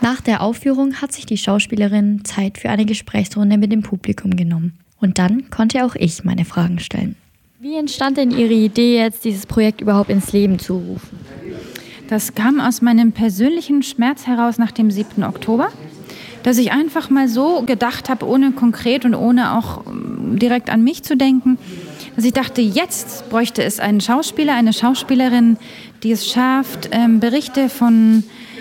Nach der Aufführung hat sich die Schauspielerin Zeit für eine Gesprächsrunde mit dem Publikum genommen. Und dann konnte auch ich meine Fragen stellen. Wie entstand denn Ihre Idee, jetzt dieses Projekt überhaupt ins Leben zu rufen? Das kam aus meinem persönlichen Schmerz heraus nach dem 7. Oktober, dass ich einfach mal so gedacht habe, ohne konkret und ohne auch direkt an mich zu denken, dass ich dachte, jetzt bräuchte es einen Schauspieler, eine Schauspielerin, die es schafft, Berichte von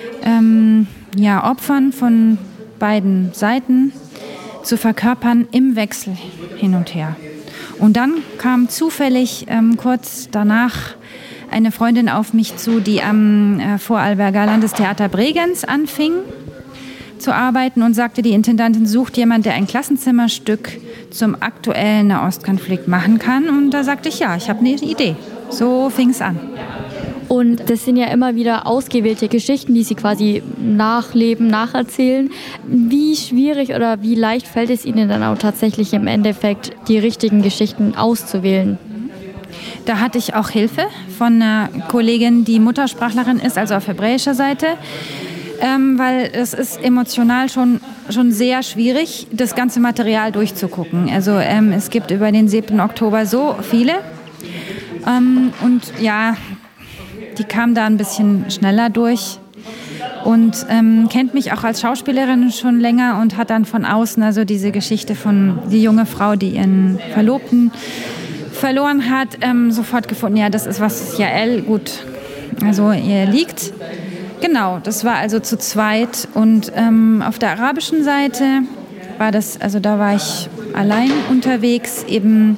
Opfern von beiden Seiten zu verkörpern im Wechsel hin und her. Und dann kam zufällig kurz danach eine Freundin auf mich zu, die am Vorarlberger Landestheater Bregenz anfing zu arbeiten und sagte, die Intendantin sucht jemanden, der ein Klassenzimmerstück zum aktuellen Nahostkonflikt machen kann. Und da sagte ich, ja, ich habe eine Idee. So fing es an. Und das sind ja immer wieder ausgewählte Geschichten, die Sie quasi nachleben, nacherzählen. Wie schwierig oder wie leicht fällt es Ihnen dann auch tatsächlich im Endeffekt, die richtigen Geschichten auszuwählen? Da hatte ich auch Hilfe von einer Kollegin, die Muttersprachlerin ist, also auf hebräischer Seite. Weil es ist emotional schon sehr schwierig, das ganze Material durchzugucken. Also es gibt über den 7. Oktober so viele. Und ja, die kam da ein bisschen schneller durch und kennt mich auch als Schauspielerin schon länger und hat dann von außen also diese Geschichte von die junge Frau, die ihren Verlobten verloren hat, sofort gefunden, ja, das ist was Jael gut, also ihr liegt. Genau, das war also zu zweit und auf der arabischen Seite war das, also da war ich allein unterwegs, eben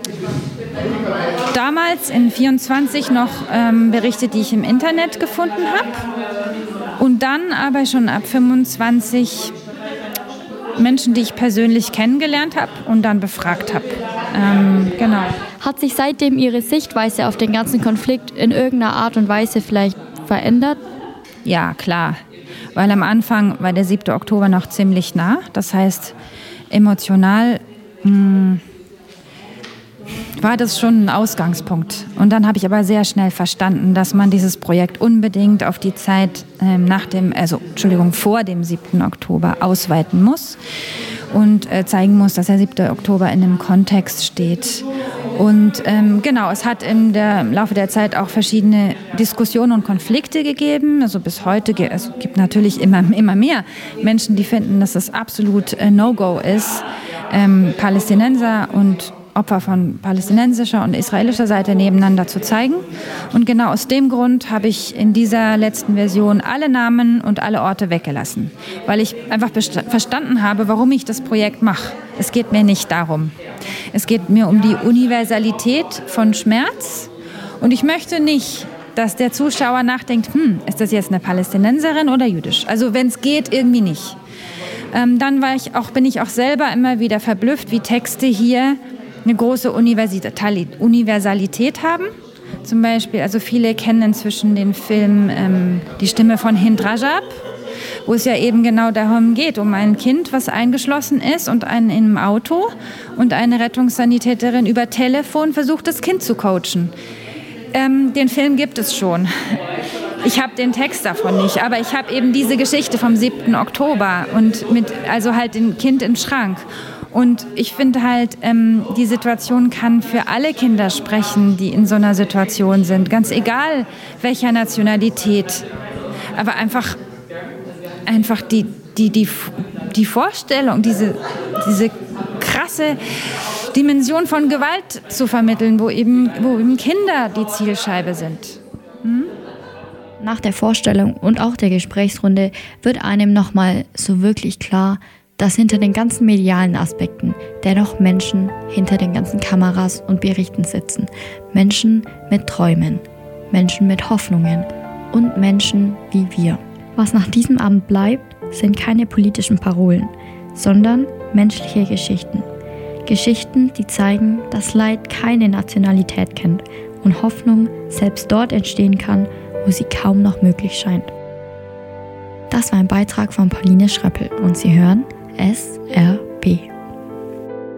damals in 24 noch Berichte, die ich im Internet gefunden habe und dann aber schon ab 25 Menschen, die ich persönlich kennengelernt habe und dann befragt habe. Genau. Hat sich seitdem Ihre Sichtweise auf den ganzen Konflikt in irgendeiner Art und Weise vielleicht verändert? Ja, klar. Weil am Anfang war der 7. Oktober noch ziemlich nah. Das heißt, emotional war das schon ein Ausgangspunkt. Und dann habe ich aber sehr schnell verstanden, dass man dieses Projekt unbedingt auf die Zeit vor dem 7. Oktober ausweiten muss und zeigen muss, dass der 7. Oktober in einem Kontext steht. Und genau, es hat im Laufe der Zeit auch verschiedene Diskussionen und Konflikte gegeben. Also bis heute es gibt natürlich immer mehr Menschen, die finden, dass es absolut No-Go ist, Palästinenser und Opfer von palästinensischer und israelischer Seite nebeneinander zu zeigen. Und genau aus dem Grund habe ich in dieser letzten Version alle Namen und alle Orte weggelassen, weil ich einfach verstanden habe, warum ich das Projekt mache. Es geht mir nicht darum. Es geht mir um die Universalität von Schmerz und ich möchte nicht, dass der Zuschauer nachdenkt, ist das jetzt eine Palästinenserin oder jüdisch? Also wenn es geht, irgendwie nicht. Dann bin ich auch selber immer wieder verblüfft, wie Texte hier eine große Universalität haben. Zum Beispiel, also viele kennen inzwischen den Film Die Stimme von Hind Rajab, wo es ja eben genau darum geht, um ein Kind, was eingeschlossen ist und einen im Auto und eine Rettungssanitäterin über Telefon versucht, das Kind zu coachen. Den Film gibt es schon. Ich habe den Text davon nicht, aber ich habe eben diese Geschichte vom 7. Oktober und also halt dem Kind im Schrank. Und ich finde halt, die Situation kann für alle Kinder sprechen, die in so einer Situation sind. Ganz egal, welcher Nationalität. Aber einfach die Vorstellung, diese krasse Dimension von Gewalt zu vermitteln, wo eben Kinder die Zielscheibe sind. Nach der Vorstellung und auch der Gesprächsrunde wird einem nochmal so wirklich klar, dass hinter den ganzen medialen Aspekten dennoch Menschen hinter den ganzen Kameras und Berichten sitzen. Menschen mit Träumen, Menschen mit Hoffnungen und Menschen wie wir. Was nach diesem Abend bleibt, sind keine politischen Parolen, sondern menschliche Geschichten. Geschichten, die zeigen, dass Leid keine Nationalität kennt und Hoffnung selbst dort entstehen kann, wo sie kaum noch möglich scheint. Das war ein Beitrag von Pauline Schröppel und Sie hören SRP.